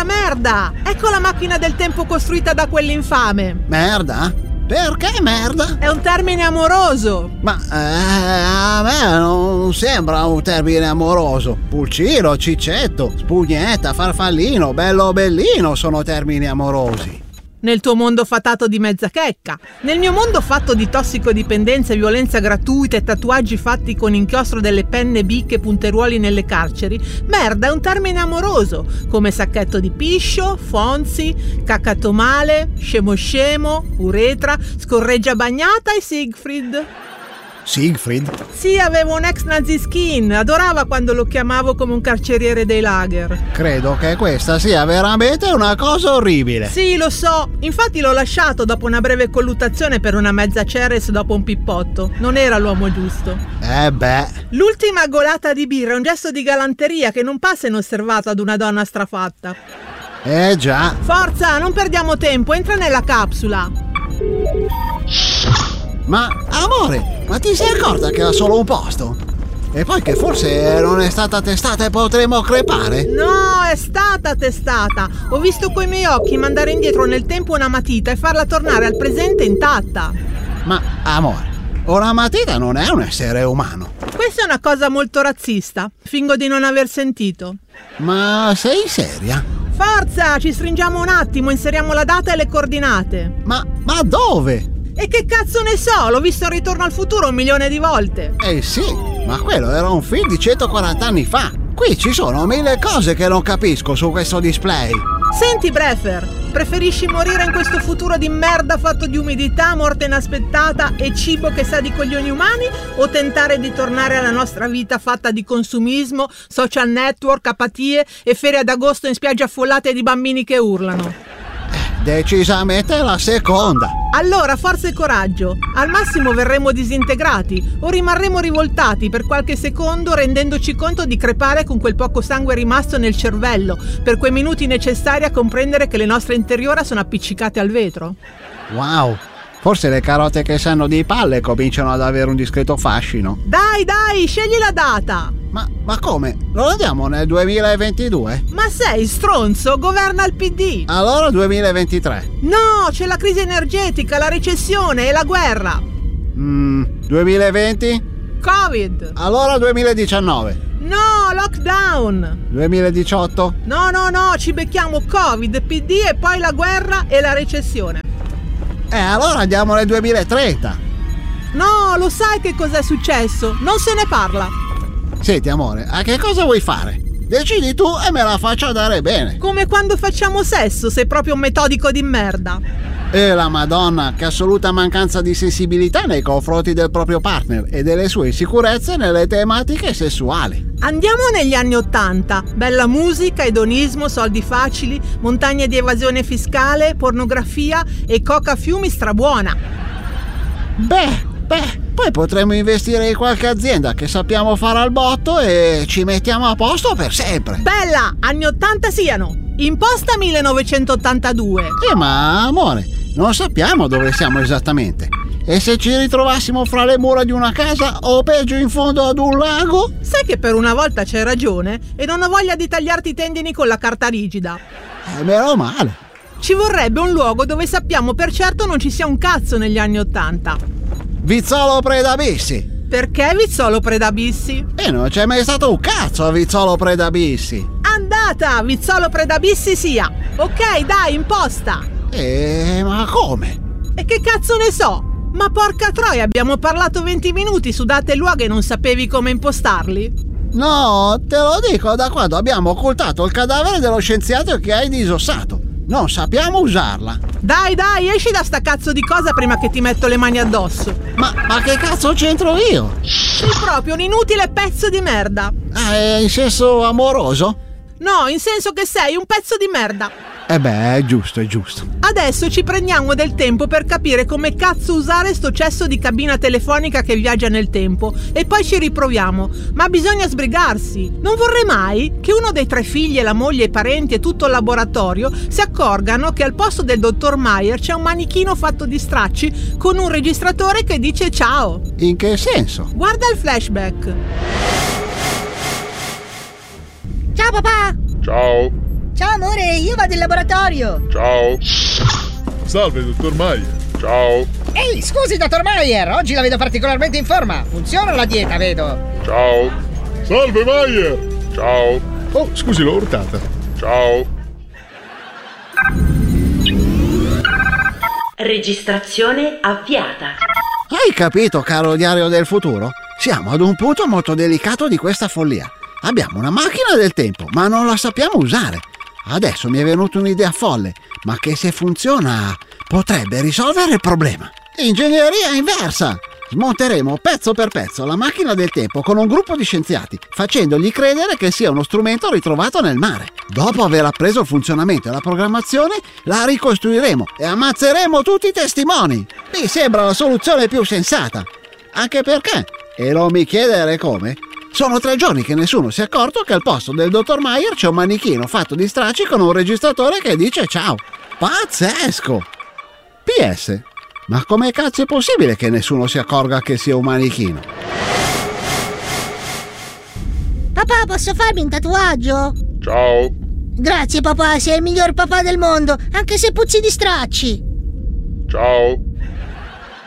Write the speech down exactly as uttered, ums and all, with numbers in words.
Merda, merda! Ecco la macchina del tempo costruita da quell'infame. Merda? Perché merda? È un termine amoroso. Ma eh, a me non sembra un termine amoroso. Pulcino, ciccetto, spugnetta, farfallino, bello bellino sono termini amorosi. Nel tuo mondo fatato di mezza checca. Nel mio mondo fatto di tossicodipendenza e violenza gratuita e tatuaggi fatti con inchiostro delle penne bicche e punteruoli nelle carceri, merda è un termine amoroso, come sacchetto di piscio, fonzi, cacatomale, scemo scemo, uretra, scorreggia bagnata e Siegfried. Siegfried? Sì, avevo un ex nazi skin, adorava quando lo chiamavo come un carceriere dei lager. Credo che questa sia veramente una cosa orribile. Sì, lo so, infatti l'ho lasciato dopo una breve colluttazione per una mezza Ceres dopo un pippotto. Non era l'uomo giusto. Eh beh. L'ultima golata di birra è un gesto di galanteria che non passa inosservato ad una donna strafatta. Eh già. Forza, non perdiamo tempo, entra nella capsula. Ma, amore, ma ti sei accorta che ha solo un posto? E poi che forse non è stata testata e potremo crepare? No, è stata testata. Ho visto coi miei occhi mandare indietro nel tempo una matita e farla tornare al presente intatta. Ma, amore, una matita non è un essere umano. Questa è una cosa molto razzista. Fingo di non aver sentito. Ma sei seria? Forza, ci stringiamo un attimo, inseriamo la data e le coordinate. Ma, ma dove? E che cazzo ne so, l'ho visto in Ritorno al futuro un milione di volte. Eh sì, ma quello era un film di centoquaranta anni fa. Qui ci sono mille cose che non capisco su questo display. Senti Brefer, preferisci morire in questo futuro di merda fatto di umidità, morte inaspettata e cibo che sa di coglioni umani, o tentare di tornare alla nostra vita fatta di consumismo, social network, apatie e ferie ad agosto in spiagge affollate di bambini che urlano? Decisamente la seconda. Allora, forza e coraggio. Al massimo verremo disintegrati o rimarremo rivoltati per qualche secondo, rendendoci conto di crepare con quel poco sangue rimasto nel cervello, per quei minuti necessari a comprendere che le nostre interiora sono appiccicate al vetro. Wow, forse le carote che sanno di palle cominciano ad avere un discreto fascino. Dai, dai, scegli la data. Ma, ma come? Lo andiamo nel duemilaventidue? Ma sei stronzo? Governa il P D. Allora duemilaventitré. No, c'è la crisi energetica, la recessione e la guerra. Mm, duemilaventi? Covid. Allora duemiladiciannove. No, lockdown. duemiladiciotto? No, no, no, ci becchiamo Covid, P D e poi la guerra e la recessione. Eh, allora andiamo nel duemilatrenta. No, lo sai che cos'è successo? Non se ne parla. Senti amore, a che cosa vuoi fare? Decidi tu e me la faccio andare bene. Come quando facciamo sesso, sei proprio un metodico di merda. E la Madonna, che assoluta mancanza di sensibilità nei confronti del proprio partner e delle sue insicurezze nelle tematiche sessuali. Andiamo negli anni Ottanta. Bella musica, edonismo, soldi facili, montagne di evasione fiscale, pornografia e coca a fiumi strabuona. Beh, beh, poi potremmo investire in qualche azienda che sappiamo fare al botto e ci mettiamo a posto per sempre. Bella, anni Ottanta siano. Imposta millenovecentottantadue. Eh, ma amore, non sappiamo dove siamo esattamente. E se ci ritrovassimo fra le mura di una casa o peggio in fondo ad un lago? Sai che per una volta c'hai ragione e non ho voglia di tagliarti i tendini con la carta rigida. Eh, meno male. Ci vorrebbe un luogo dove sappiamo per certo non ci sia un cazzo negli anni Ottanta. Vizzolo Predabissi. Perché Vizzolo Predabissi? E non c'è mai stato un cazzo a Vizzolo Predabissi. Andata, Vizzolo Predabissi sia. Ok, dai, imposta. Eh, ma come? E che cazzo ne so? Ma porca troia, abbiamo parlato venti minuti su date e luoghi e non sapevi come impostarli? No, te lo dico da quando abbiamo occultato il cadavere dello scienziato che hai disossato. Non sappiamo usarla. Dai, dai, esci da sta cazzo di cosa prima che ti metto le mani addosso. Ma, ma che cazzo c'entro io? Sei proprio un inutile pezzo di merda. Ah, è in senso amoroso? No, in senso che sei un pezzo di merda. Eh beh, è giusto, è giusto. Adesso ci prendiamo del tempo per capire come cazzo usare sto cesso di cabina telefonica che viaggia nel tempo e poi ci riproviamo. Ma bisogna sbrigarsi. Non vorrei mai che uno dei tre figli e la moglie e i parenti e tutto il laboratorio si accorgano che al posto del dottor Meyer c'è un manichino fatto di stracci con un registratore che dice ciao. In che senso? Guarda il flashback. Ciao papà! Ciao. Ciao amore, io vado in laboratorio. Ciao. Salve, dottor Maier. Ciao. Ehi, scusi, dottor Maier, oggi la vedo particolarmente in forma. Funziona la dieta, vedo. Ciao. Salve, Maier. Ciao. Oh, scusi, l'ho urtata. Ciao. Registrazione avviata. Hai capito, caro diario del futuro? Siamo ad un punto molto delicato di questa follia. Abbiamo una macchina del tempo, ma non la sappiamo usare. Adesso mi è venuta un'idea folle, ma che se funziona potrebbe risolvere il problema. Ingegneria inversa! Smonteremo pezzo per pezzo la macchina del tempo con un gruppo di scienziati, facendogli credere che sia uno strumento ritrovato nel mare. Dopo aver appreso il funzionamento e la programmazione, la ricostruiremo e ammazzeremo tutti i testimoni. Mi sembra la soluzione più sensata. Anche perché, e non mi chiedere come, sono tre giorni che nessuno si è accorto che al posto del dottor Maier c'è un manichino fatto di stracci con un registratore che dice ciao. Pazzesco! P S. Ma come cazzo è possibile che nessuno si accorga che sia un manichino? Papà, posso farmi un tatuaggio? Ciao. Grazie papà, sei il miglior papà del mondo, anche se puzzi di stracci. Ciao.